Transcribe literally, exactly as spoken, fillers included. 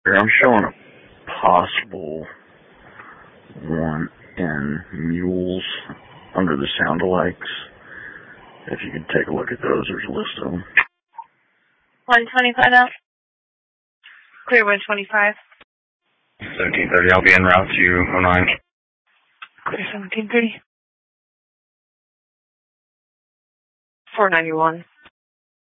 Here, I'm showing a possible one in Mules under the sound alikes. If you can take a look at those, there's a list of them. one twenty-five out. Clear one twenty-five. seventeen thirty, I'll be en route to oh nine. Clear seventeen thirty. four ninety-one.